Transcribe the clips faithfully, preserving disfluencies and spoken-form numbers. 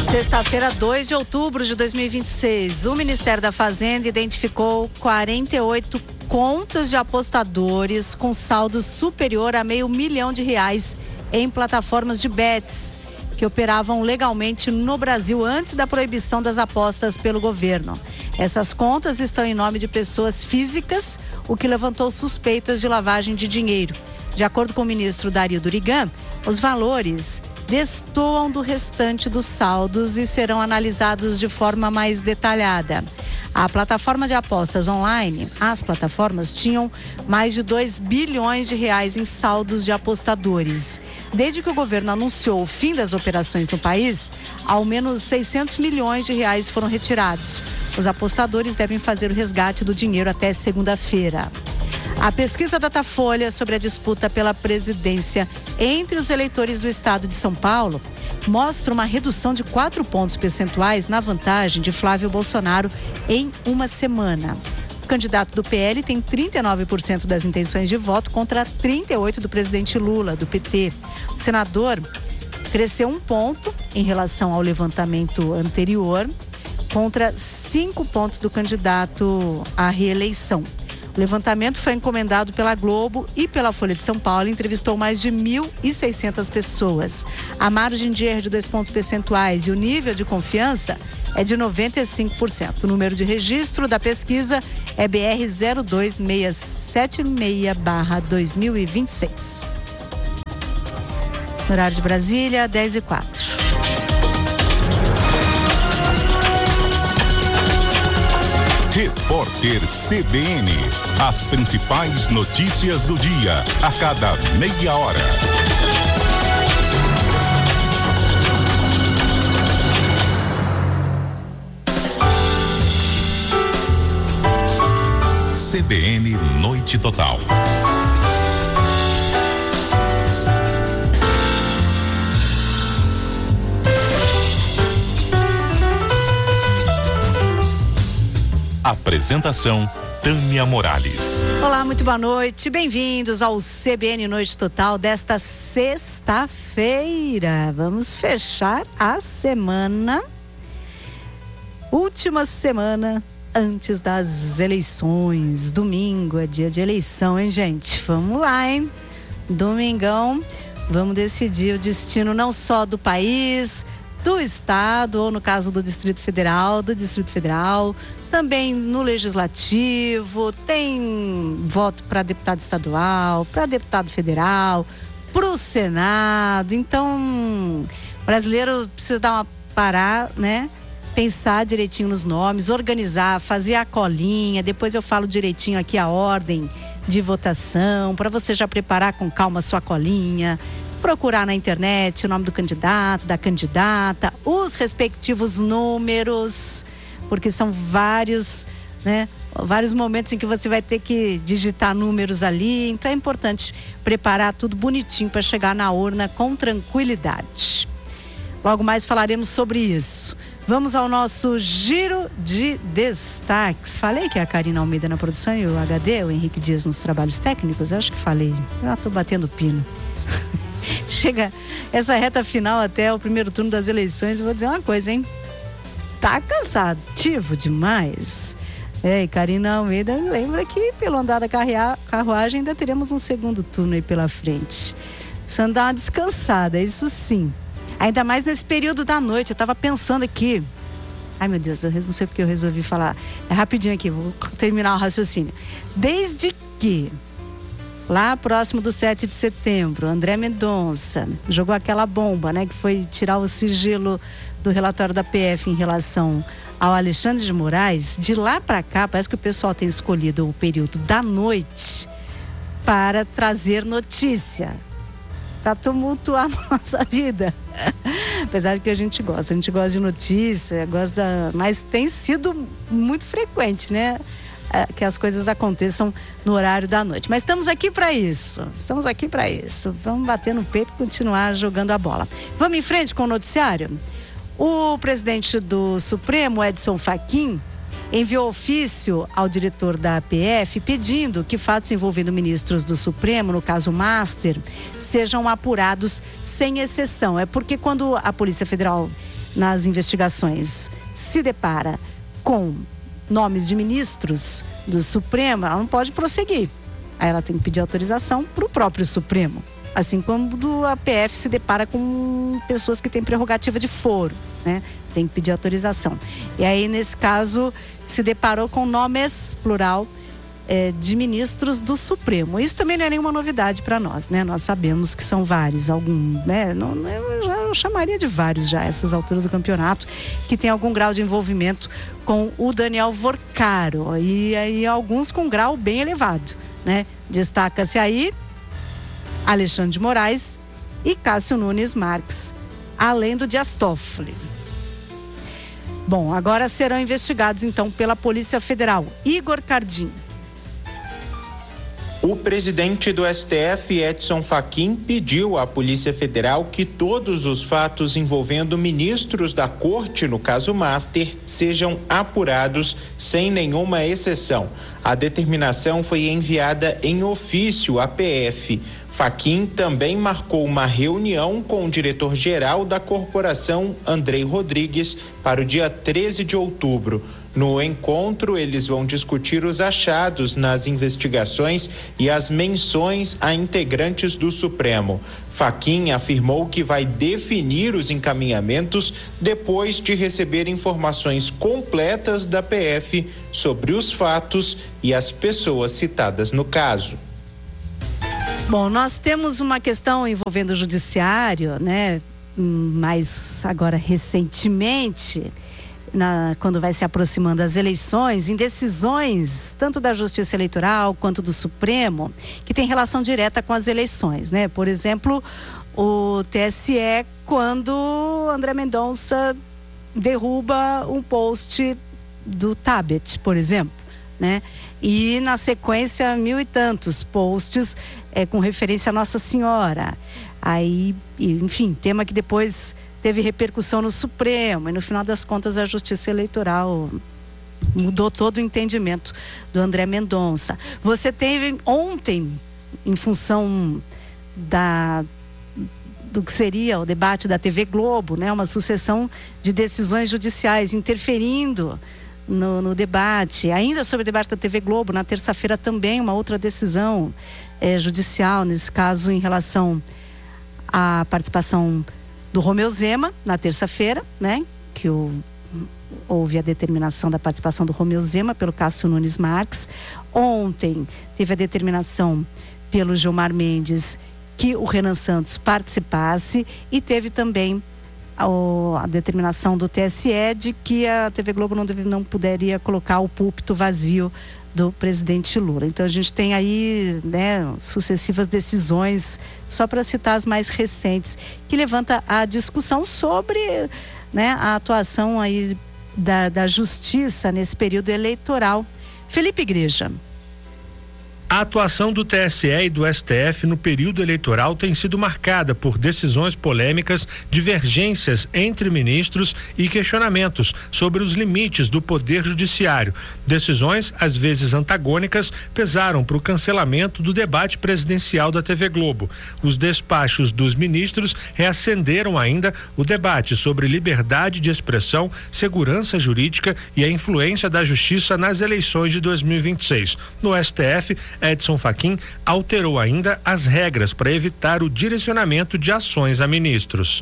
Sexta-feira, dois de outubro de dois mil e vinte e seis, o Ministério da Fazenda identificou quarenta e oito contas de apostadores com saldo superior a meio milhão de reais em plataformas de bets que operavam legalmente no Brasil antes da proibição das apostas pelo governo. Essas contas estão em nome de pessoas físicas, o que levantou suspeitas de lavagem de dinheiro. De acordo com o ministro Dario Durigan, os valores destoam do restante dos saldos e serão analisados de forma mais detalhada. A plataforma de apostas online, as plataformas tinham mais de dois bilhões de reais em saldos de apostadores. Desde que o governo anunciou o fim das operações no país, ao menos seiscentos milhões de reais foram retirados. Os apostadores devem fazer o resgate do dinheiro até segunda-feira. A pesquisa Datafolha sobre a disputa pela presidência entre os eleitores do estado de São Paulo mostra uma redução de quatro pontos percentuais na vantagem de Flávio Bolsonaro em uma semana. O candidato do P L tem trinta e nove por cento das intenções de voto contra trinta e oito por cento do presidente Lula, do P T. O senador cresceu um ponto em relação ao levantamento anterior, contra cinco pontos do candidato à reeleição. O levantamento foi encomendado pela Globo e pela Folha de São Paulo e entrevistou mais de mil e seiscentas pessoas. A margem de erro de dois pontos percentuais e o nível de confiança é de noventa e cinco por cento. O número de registro da pesquisa é B R zero dois seis sete seis barra dois mil e vinte e seis. No horário de Brasília, dez e quatro. Repórter C B N. As principais notícias do dia, a cada meia hora. C B N Noite Total. Apresentação Tânia Morales. Olá, muito boa noite. Bem-vindos ao C B N Noite Total desta sexta-feira. Vamos fechar a semana, última semana antes das eleições. Domingo é dia de eleição, hein, gente? Vamos lá, hein? Domingão, vamos decidir o destino não só do país, do estado, ou no caso do Distrito Federal, do Distrito Federal, também no Legislativo, tem voto para deputado estadual, para deputado federal, para o Senado. Então, o brasileiro precisa dar uma parar, né? Pensar direitinho nos nomes, organizar, fazer a colinha. Depois eu falo direitinho aqui a ordem de votação, para você já preparar com calma a sua colinha. Procurar na internet o nome do candidato, da candidata, os respectivos números, porque são vários, né, vários momentos em que você vai ter que digitar números ali. Então é importante preparar tudo bonitinho para chegar na urna com tranquilidade. Logo mais falaremos sobre isso. Vamos ao nosso giro de destaques. Falei que é a Karina Almeida na produção e o H D, o Henrique Dias nos trabalhos técnicos? Eu acho que falei. Já estou batendo pino. Chega essa reta final até o primeiro turno das eleições, eu vou dizer uma coisa, hein? Tá cansativo demais. É, e Karina Almeida lembra que pelo andar da carruagem ainda teremos um segundo turno aí pela frente. Precisando dar uma descansada, isso sim. Ainda mais nesse período da noite, eu tava pensando aqui. Ai, meu Deus, eu não sei porque eu resolvi falar. É rapidinho aqui, vou terminar o raciocínio. Desde que lá próximo do sete de setembro, André Mendonça jogou aquela bomba, né? Que foi tirar o sigilo do relatório da P F em relação ao Alexandre de Moraes. De lá para cá, parece que o pessoal tem escolhido o período da noite para trazer notícia, para tumultuar a nossa vida. Apesar de que a gente gosta, a gente gosta de notícia, gosta, mas tem sido muito frequente, né? Que as coisas aconteçam no horário da noite. Mas estamos aqui para isso. Estamos aqui para isso. Vamos bater no peito e continuar jogando a bola. Vamos em frente com o noticiário? O presidente do Supremo, Edson Fachin, enviou ofício ao diretor da P F pedindo que fatos envolvendo ministros do Supremo, no caso Master, sejam apurados sem exceção. É porque quando a Polícia Federal nas investigações se depara com nomes de ministros do Supremo, ela não pode prosseguir. Aí ela tem que pedir autorização para o próprio Supremo. Assim como a P F se depara com pessoas que têm prerrogativa de foro, né? Tem que pedir autorização. E aí, nesse caso, se deparou com nomes, plural, é, de ministros do Supremo. Isso também não é nenhuma novidade para nós, né? Nós sabemos que são vários, algum, né? Não, eu, já, eu chamaria de vários já, essas alturas do campeonato, que tem algum grau de envolvimento com o Daniel Vorcaro. E aí, alguns com grau bem elevado, né? Destaca-se aí Alexandre de Moraes e Cássio Nunes Marques, além do Dias Toffoli. Bom, agora serão investigados então pela Polícia Federal. Igor Cardim. O presidente do S T F, Edson Fachin, pediu à Polícia Federal que todos os fatos envolvendo ministros da Corte, no caso Master, sejam apurados sem nenhuma exceção. A determinação foi enviada em ofício à P F. Fachin também marcou uma reunião com o diretor-geral da corporação, Andrei Rodrigues, para o dia treze de outubro. No encontro, eles vão discutir os achados nas investigações e as menções a integrantes do Supremo. Fachin afirmou que vai definir os encaminhamentos depois de receber informações completas da P F sobre os fatos e as pessoas citadas no caso. Bom, nós temos uma questão envolvendo o judiciário, né? Mas agora recentemente, Na, quando vai se aproximando as eleições, em decisões tanto da Justiça Eleitoral quanto do Supremo, que tem relação direta com as eleições, né? Por exemplo, o T S E, quando André Mendonça derruba um post do Tabet, por exemplo, né? E na sequência, mil e tantos posts é, com referência a Nossa Senhora. Aí, enfim, tema que depois teve repercussão no Supremo e no final das contas a Justiça Eleitoral mudou todo o entendimento do André Mendonça. Você teve ontem, em função da, do que seria o debate da T V Globo, né, uma sucessão de decisões judiciais interferindo no, no debate. Ainda sobre o debate da T V Globo, na terça-feira também uma outra decisão é, judicial, nesse caso em relação à participação do Romeu Zema, na terça-feira, né? Que o, houve a determinação da participação do Romeu Zema pelo Cássio Nunes Marques. Ontem teve a determinação pelo Gilmar Mendes que o Renan Santos participasse e teve também a, a determinação do T S E de que a T V Globo não, deve, não poderia colocar o púlpito vazio do presidente Lula. Então a gente tem aí, né, sucessivas decisões, só para citar as mais recentes, que levanta a discussão sobre, né, a atuação aí da, da justiça nesse período eleitoral. Felipe Igreja. A atuação do T S E e do S T F no período eleitoral tem sido marcada por decisões polêmicas, divergências entre ministros e questionamentos sobre os limites do poder judiciário. Decisões, às vezes antagônicas, pesaram para o cancelamento do debate presidencial da T V Globo. Os despachos dos ministros reacenderam ainda o debate sobre liberdade de expressão, segurança jurídica e a influência da justiça nas eleições de dois mil e vinte e seis. No S T F, Edson Fachin alterou ainda as regras para evitar o direcionamento de ações a ministros.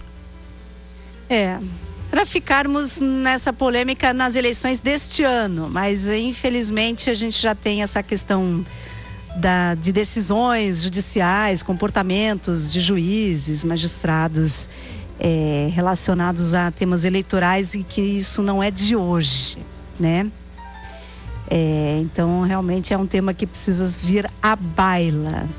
É, para ficarmos nessa polêmica nas eleições deste ano, mas infelizmente a gente já tem essa questão da, de decisões judiciais, comportamentos de juízes, magistrados é, relacionados a temas eleitorais e que isso não é de hoje, né? É, então realmente é um tema que precisa vir à baila,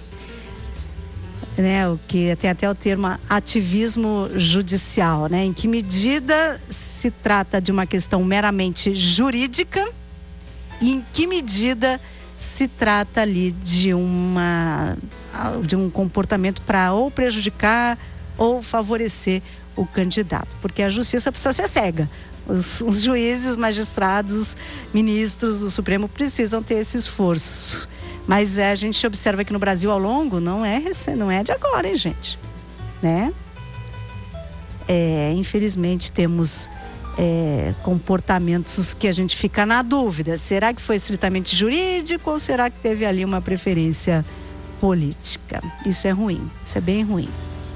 né? O que tem até o termo ativismo judicial, né? Em que medida se trata de uma questão meramente jurídica e em que medida se trata ali de uma de um comportamento para ou prejudicar ou favorecer o candidato, porque a justiça precisa ser cega. Os, os juízes, magistrados, ministros do Supremo precisam ter esse esforço. Mas é, a gente observa que no Brasil ao longo não é, não é de agora, hein, gente? Né? é, infelizmente temos é, comportamentos que a gente fica na dúvida. Será que foi estritamente jurídico ou será que teve ali uma preferência política? Isso é ruim, isso é bem ruim.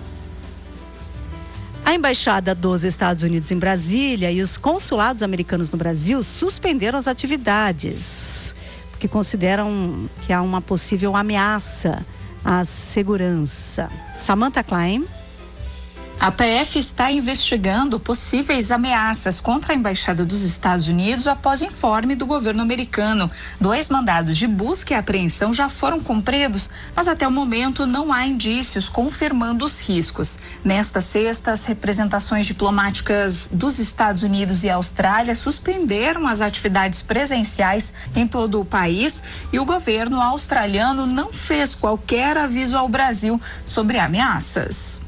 A Embaixada dos Estados Unidos em Brasília e os consulados americanos no Brasil suspenderam as atividades, porque consideram que há uma possível ameaça à segurança. Samantha Klein. A P F está investigando possíveis ameaças contra a Embaixada dos Estados Unidos após informe do governo americano. Dois mandados de busca e apreensão já foram cumpridos, mas até o momento não há indícios confirmando os riscos. Nesta sexta, as representações diplomáticas dos Estados Unidos e Austrália suspenderam as atividades presenciais em todo o país e o governo australiano não fez qualquer aviso ao Brasil sobre ameaças.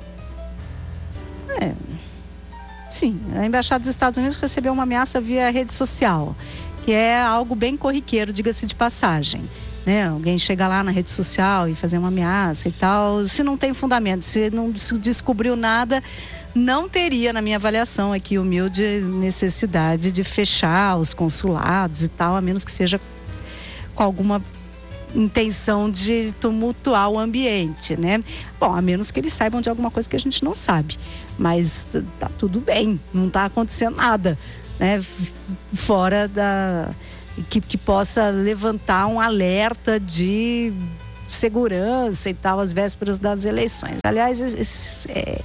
É. Enfim, a Embaixada dos Estados Unidos recebeu uma ameaça via rede social, que é algo bem corriqueiro, diga-se de passagem, né? Alguém chega lá na rede social e fazer uma ameaça e tal, se não tem fundamento, se não descobriu nada, não teria, na minha avaliação aqui, humilde, necessidade de fechar os consulados e tal, a menos que seja com alguma intenção de tumultuar o ambiente, né? Bom, a menos que eles saibam de alguma coisa que a gente não sabe, mas tá tudo bem, não tá acontecendo nada, né? Fora da que, que possa levantar um alerta de segurança e tal às vésperas das eleições. Aliás, esse, é,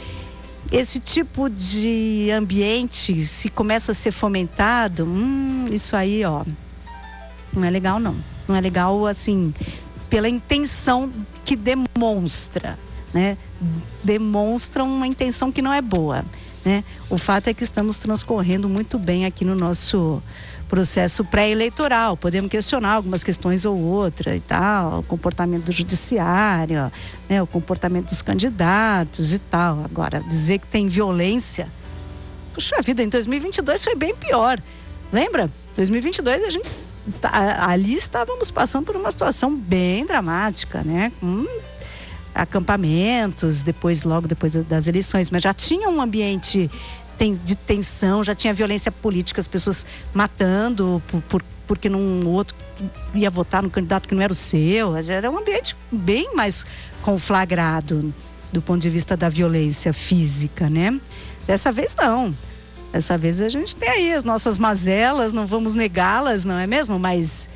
esse tipo de ambiente, se começa a ser fomentado, hum, isso aí, ó, não é legal não. Não é legal, assim, pela intenção que demonstra, né? Demonstra uma intenção que não é boa, né? O fato é que estamos transcorrendo muito bem aqui no nosso processo pré-eleitoral. Podemos questionar algumas questões ou outras e tal, o comportamento do judiciário, né? O comportamento dos candidatos e tal. Agora, dizer que tem violência, puxa vida, em dois mil e vinte e dois foi bem pior. Lembra? dois mil e vinte e dois a gente ali estávamos passando por uma situação bem dramática, né? Com acampamentos, depois, logo depois das eleições, mas já tinha um ambiente de tensão, já tinha violência política, as pessoas matando por, por, porque um outro ia votar no candidato que não era o seu. Era um ambiente bem mais conflagrado do ponto de vista da violência física, né? Dessa vez não. Dessa vez a gente tem aí as nossas mazelas, não vamos negá-las, não é mesmo? Mas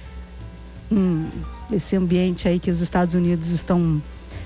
hum, esse ambiente aí que os Estados Unidos estão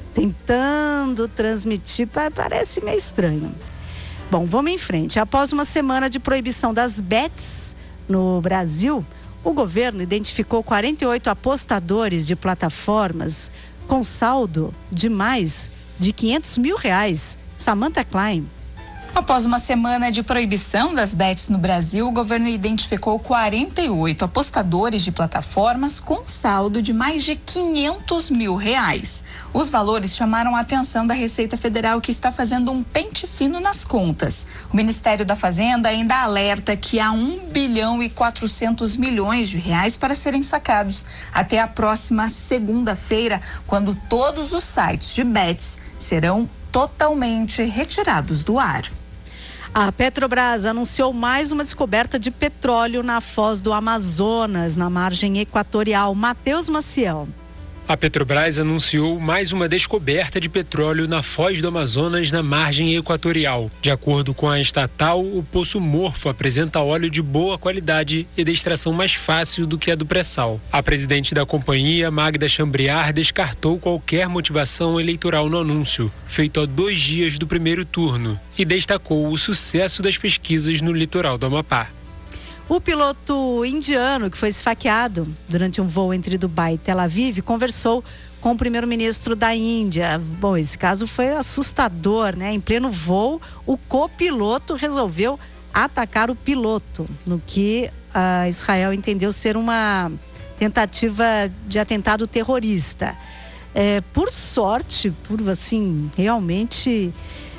tentando transmitir parece meio estranho. Bom, vamos em frente. Após uma semana de proibição das bets no Brasil, o governo identificou quarenta e oito apostadores de plataformas com saldo de mais de quinhentos mil reais. Samantha Klein. Após uma semana de proibição das bets no Brasil, o governo identificou quarenta e oito apostadores de plataformas com saldo de mais de quinhentos mil reais. Os valores chamaram a atenção da Receita Federal, que está fazendo um pente fino nas contas. O Ministério da Fazenda ainda alerta que há um bilhão e quatrocentos milhões de reais para serem sacados até a próxima segunda-feira, quando todos os sites de bets serão totalmente retirados do ar. A Petrobras anunciou mais uma descoberta de petróleo na foz do Amazonas, na margem equatorial. Matheus Maciel. A Petrobras anunciou mais uma descoberta de petróleo na foz do Amazonas, na margem equatorial. De acordo com a estatal, o poço Morfo apresenta óleo de boa qualidade e de extração mais fácil do que a do pré-sal. A presidente da companhia, Magda Chambriard, descartou qualquer motivação eleitoral no anúncio, feito a dois dias do primeiro turno, e destacou o sucesso das pesquisas no litoral do Amapá. O piloto indiano que foi esfaqueado durante um voo entre Dubai e Tel Aviv conversou com o primeiro-ministro da Índia. Bom, esse caso foi assustador, né? Em pleno voo, o copiloto resolveu atacar o piloto, no que uh, Israel entendeu ser uma tentativa de atentado terrorista. É, por sorte, por assim, realmente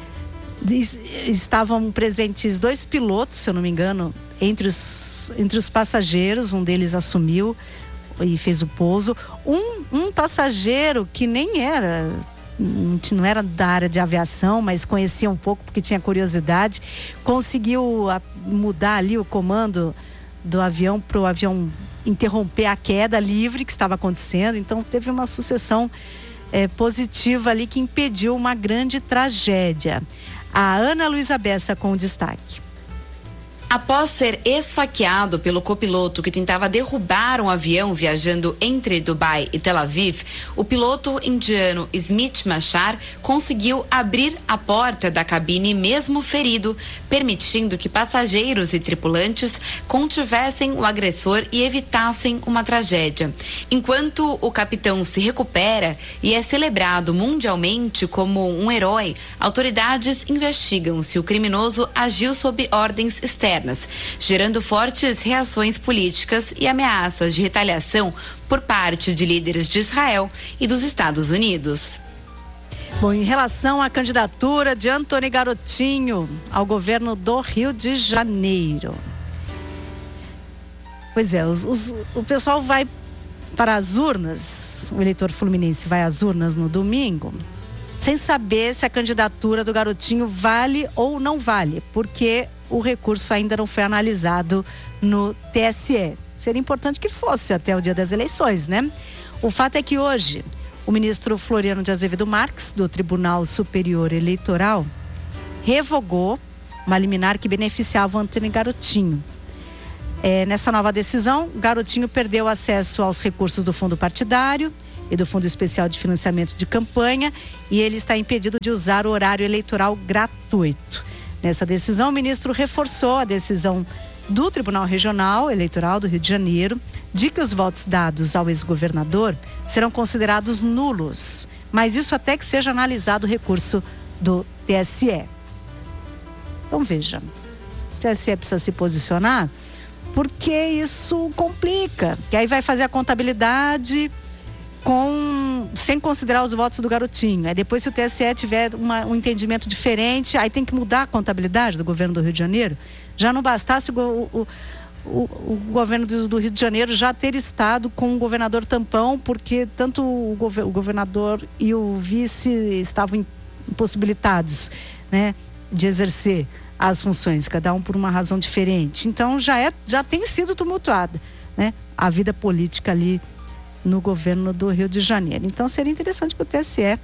estavam presentes dois pilotos, se eu não me engano, entre os, entre os passageiros. Um deles assumiu e fez o pouso. Um, um passageiro que nem era não era da área de aviação, mas conhecia um pouco porque tinha curiosidade, conseguiu mudar ali o comando do avião para o avião interromper a queda livre que estava acontecendo. Então teve uma sucessão é, positiva ali que impediu uma grande tragédia. A Ana Luísa Bessa com o destaque. Após ser esfaqueado pelo copiloto que tentava derrubar um avião viajando entre Dubai e Tel Aviv, o piloto indiano Smit Machar conseguiu abrir a porta da cabine mesmo ferido, permitindo que passageiros e tripulantes contivessem o agressor e evitassem uma tragédia. Enquanto o capitão se recupera e é celebrado mundialmente como um herói, autoridades investigam se o criminoso agiu sob ordens externas, gerando fortes reações políticas e ameaças de retaliação por parte de líderes de Israel e dos Estados Unidos. Bom, em relação à candidatura de Antony Garotinho ao governo do Rio de Janeiro. Pois é, os, os, o pessoal vai para as urnas, o eleitor fluminense vai às urnas no domingo, sem saber se a candidatura do Garotinho vale ou não vale, porque o recurso ainda não foi analisado no T S E. Seria importante que fosse até o dia das eleições, né? O fato é que hoje o ministro Floriano de Azevedo Marques, do Tribunal Superior Eleitoral, revogou uma liminar que beneficiava o Antony Garotinho. É, nessa nova decisão, Garotinho perdeu acesso aos recursos do fundo partidário e do Fundo Especial de Financiamento de Campanha, e ele está impedido de usar o horário eleitoral gratuito. Nessa decisão, o ministro reforçou a decisão do Tribunal Regional Eleitoral do Rio de Janeiro de que os votos dados ao ex-governador serão considerados nulos, mas isso até que seja analisado o recurso do T S E. Então veja, o T S E precisa se posicionar porque isso complica, que aí vai fazer a contabilidade com, sem considerar os votos do Garotinho. Aí depois, se o T S E tiver uma, um entendimento diferente, aí tem que mudar a contabilidade do governo do Rio de Janeiro. Já não bastasse o, o, o, o governo do, do Rio de Janeiro já ter estado com o governador tampão, porque tanto o, gover, o governador e o vice estavam impossibilitados, né, de exercer as funções, cada um por uma razão diferente. Então já, é, já tem sido tumultuada, né, a vida política ali no governo do Rio de Janeiro. Então seria interessante que o T S E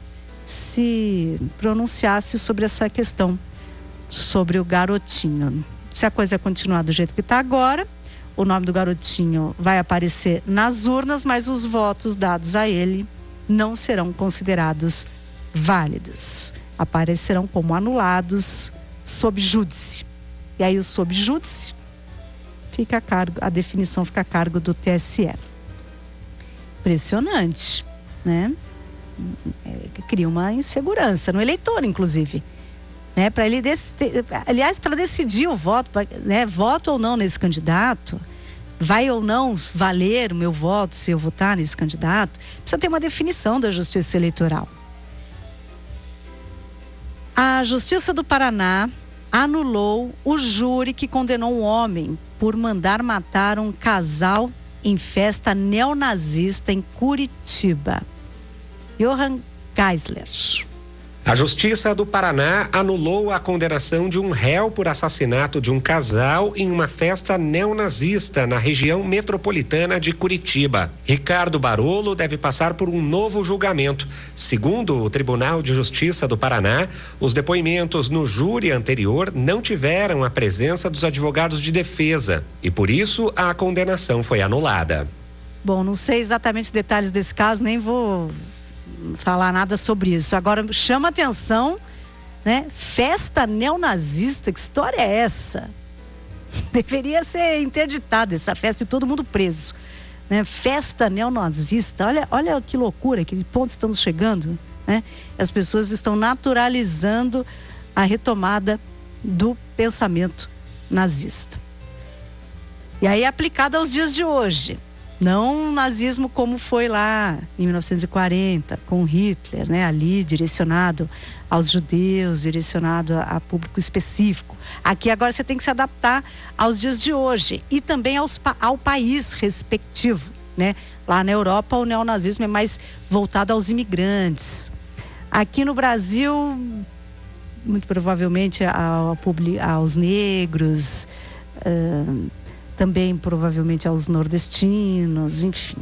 se pronunciasse sobre essa questão, sobre o Garotinho. Se a coisa continuar do jeito que está agora, o nome do Garotinho vai aparecer nas urnas, mas os votos dados a ele não serão considerados válidos. Aparecerão como anulados sob júdice. E aí o sob júdice fica a cargo, a definição fica a cargo do T S E. Impressionante, né? É, cria uma insegurança no eleitor, inclusive, né? Para ele, dec- aliás, para decidir o voto, né? Voto ou não nesse candidato, vai ou não valer o meu voto se eu votar nesse candidato, precisa ter uma definição da Justiça Eleitoral. A Justiça do Paraná anulou o júri que condenou um homem por mandar matar um casal em festa neonazista em Curitiba. Johann Geisler. A Justiça do Paraná anulou a condenação de um réu por assassinato de um casal em uma festa neonazista na região metropolitana de Curitiba. Ricardo Barolo deve passar por um novo julgamento. Segundo o Tribunal de Justiça do Paraná, os depoimentos no júri anterior não tiveram a presença dos advogados de defesa e, por isso, a condenação foi anulada. Bom, não sei exatamente detalhes desse caso, nem vou falar nada sobre isso. Agora, chama atenção, né? Festa neonazista, que história é essa? Deveria ser interditada essa festa e todo mundo preso, né? Festa neonazista, olha, olha que loucura, que ponto estamos chegando, né? As pessoas estão naturalizando a retomada do pensamento nazista. E aí aplicada aos dias de hoje. Não o nazismo como foi lá em mil novecentos e quarenta, com Hitler, né? Ali direcionado aos judeus, direcionado a, a público específico. Aqui agora você tem que se adaptar aos dias de hoje e também aos, ao país respectivo, né? Lá na Europa o neonazismo é mais voltado aos imigrantes. Aqui no Brasil, muito provavelmente ao, aos negros, uh, também provavelmente aos nordestinos, enfim.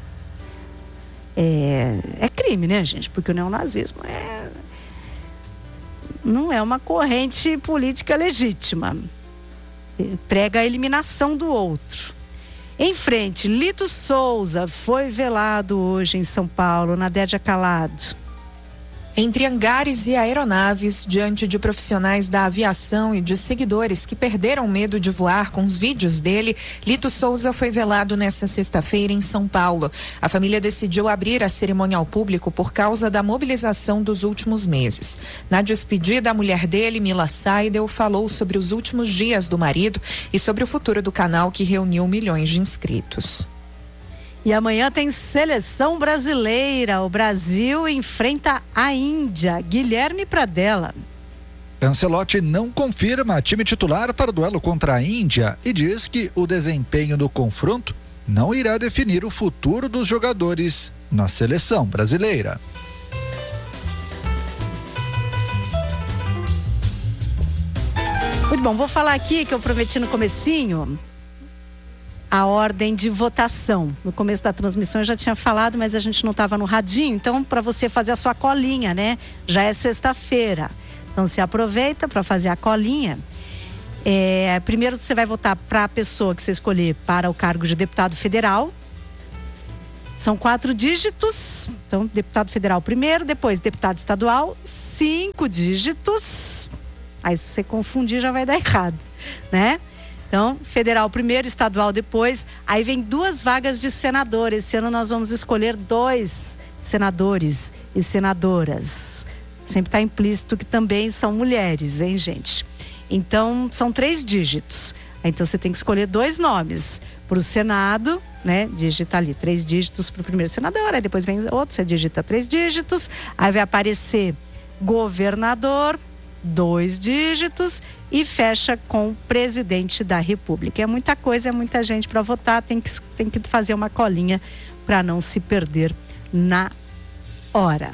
É, é crime, né, gente? Porque o neonazismo é, não é uma corrente política legítima. Prega a eliminação do outro. Em frente, Lito Souza foi velado hoje em São Paulo, na Dédia Calado. Entre hangares e aeronaves, diante de profissionais da aviação e de seguidores que perderam medo de voar com os vídeos dele, Lito Souza foi velado nesta sexta-feira em São Paulo. A família decidiu abrir a cerimônia ao público por causa da mobilização dos últimos meses. Na despedida, a mulher dele, Mila Seidel, falou sobre os últimos dias do marido e sobre o futuro do canal que reuniu milhões de inscritos. E amanhã tem seleção brasileira. O Brasil enfrenta a Índia. Guilherme Pradella. Ancelotti não confirma time titular para o duelo contra a Índia e diz que o desempenho do confronto não irá definir o futuro dos jogadores na seleção brasileira. Muito bom, vou falar aqui que eu prometi no comecinho a ordem de votação. No começo da transmissão eu já tinha falado, mas a gente não estava no radinho, então para você fazer a sua colinha, né? Já é sexta-feira, então se aproveita para fazer a colinha. É, primeiro você vai votar para a pessoa que você escolher para o cargo de deputado federal. São quatro dígitos, então deputado federal primeiro, depois deputado estadual, cinco dígitos. Aí se você confundir já vai dar errado, né? Então, federal primeiro, estadual depois. Aí vem duas vagas de senador. Esse ano nós vamos escolher dois senadores e senadoras. Sempre está implícito que também são mulheres, hein, gente? Então, são três dígitos. Então, você tem que escolher dois nomes. Para o Senado, né? Digita ali três dígitos para o primeiro senador. Aí depois vem outro, você digita três dígitos. Aí vai aparecer governador, dois dígitos, e fecha com presidente da República. É muita coisa, é muita gente para votar, tem que, tem que fazer uma colinha para não se perder na hora.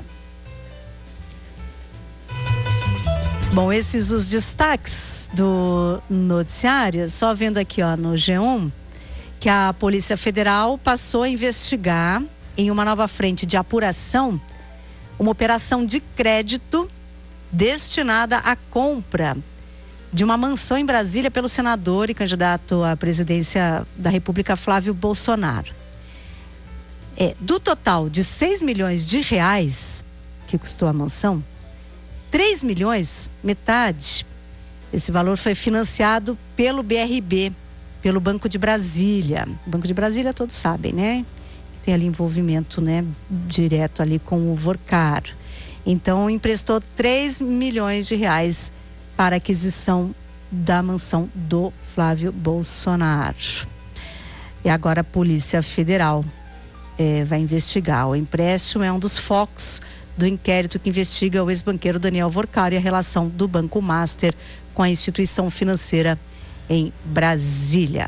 Bom, esses os destaques do noticiário, só vendo aqui ó, no G um, que a Polícia Federal passou a investigar em uma nova frente de apuração uma operação de crédito destinada à compra de uma mansão em Brasília pelo senador e candidato à presidência da República, Flávio Bolsonaro. É, do total de seis milhões de reais que custou a mansão, três milhões, metade, esse valor foi financiado pelo B R B, pelo Banco de Brasília. O Banco de Brasília todos sabem, né? Tem ali envolvimento, né, direto ali com o Vorcar. Então, emprestou três milhões de reais para a aquisição da mansão do Flávio Bolsonaro. E agora a Polícia Federal é, vai investigar. O empréstimo é um dos focos do inquérito que investiga o ex-banqueiro Daniel Vorcar e a relação do Banco Master com a instituição financeira em Brasília.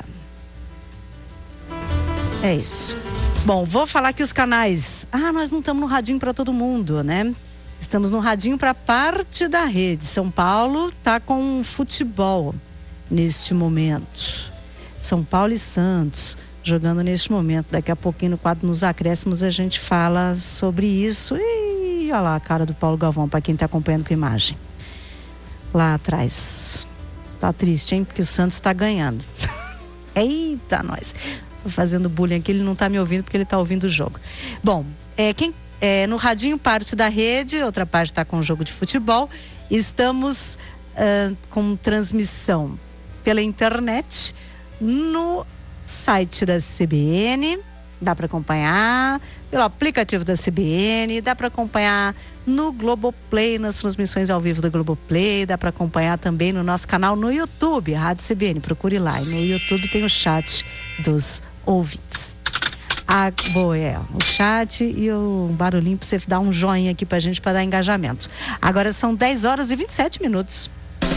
É isso. Bom, vou falar aqui os canais. Ah, nós não estamos no radinho para todo mundo, né? Estamos no radinho para parte da rede. São Paulo está com futebol neste momento. São Paulo e Santos jogando neste momento. Daqui a pouquinho, no quadro nos acréscimos, a gente fala sobre isso. E olha lá a cara do Paulo Galvão, para quem está acompanhando com imagem. Lá atrás. Tá triste, hein? Porque o Santos está ganhando. Eita, nós. Tô fazendo bullying aqui, ele não está me ouvindo porque ele está ouvindo o jogo. Bom, é, quem... É, no radinho, parte da rede, outra parte está com o jogo de futebol. Estamos uh, com transmissão pela internet no site da C B N, dá para acompanhar pelo aplicativo da C B N, dá para acompanhar no Globoplay, nas transmissões ao vivo do Globoplay, dá para acompanhar também no nosso canal no YouTube, Rádio C B N, procure lá. E no YouTube tem o chat dos ouvintes. Ah, boa, é, o chat e o barulhinho para você dar um joinha aqui pra gente para dar engajamento. Agora são dez horas e vinte e sete minutos.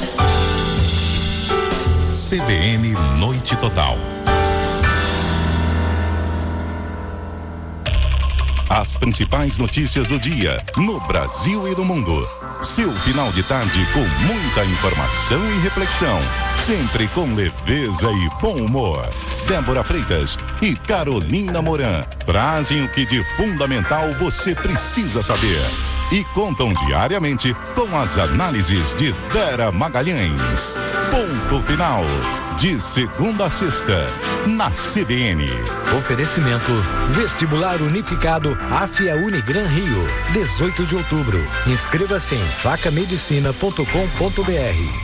C B N Noite Total. As principais notícias do dia, no Brasil e no mundo. Seu final de tarde com muita informação e reflexão. Sempre com leveza e bom humor. Débora Freitas e Carolina Moran trazem o que de fundamental você precisa saber. E contam diariamente com as análises de Vera Magalhães. Ponto final. De segunda a sexta, na C B N. Oferecimento Vestibular Unificado Afia Unigran Rio, dezoito de outubro. Inscreva-se em faca medicina ponto com ponto br.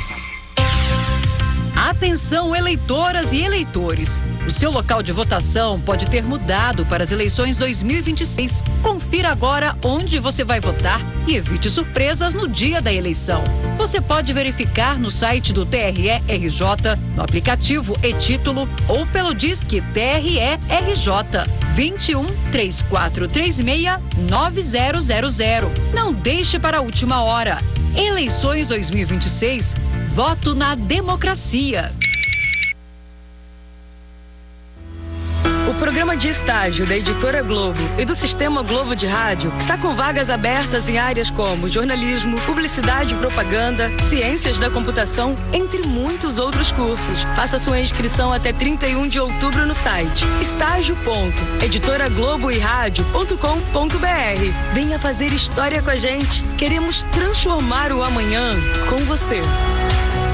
Atenção, eleitoras e eleitores. O seu local de votação pode ter mudado para as eleições dois mil e vinte e seis. Confira agora onde você vai votar e evite surpresas no dia da eleição. Você pode verificar no site do T R E R J, no aplicativo e-Título ou pelo Disque T R E R J vinte e um, três quatro três seis, nove zero zero zero. Não deixe para a última hora. Eleições dois mil e vinte e seis. Voto na democracia. O programa de estágio da Editora Globo e do Sistema Globo de Rádio está com vagas abertas em áreas como jornalismo, publicidade e propaganda, ciências da computação, entre muitos outros cursos. Faça sua inscrição até trinta e um de outubro no site estágio ponto editora globo e rádio ponto com ponto br. Venha fazer história com a gente. Queremos transformar o amanhã com você.